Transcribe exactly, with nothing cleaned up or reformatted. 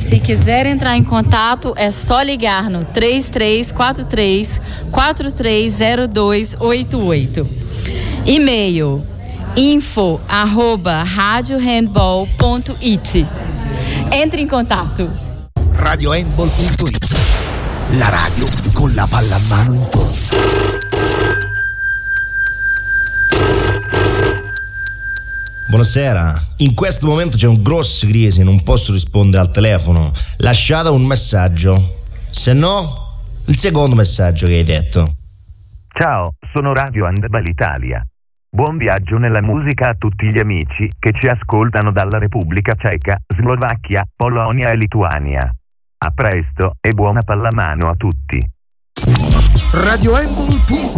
Se quiser entrar em contato, é só ligar no três três quatro três quatro três zero dois oito oito. E-mail info arroba radiohandball ponto it. Entre in contatto. radiohandball punto it, la radio con la palla a mano in porta. Buonasera, in questo momento c'è un grosso crisi, non posso rispondere al telefono. Lasciate un messaggio, se no il secondo messaggio che hai detto. Ciao, sono Radio Handball Italia. Buon viaggio nella musica a tutti gli amici che ci ascoltano dalla Repubblica Ceca, Slovacchia, Polonia e Lituania. A presto e buona pallamano a tutti. radiohandball punto it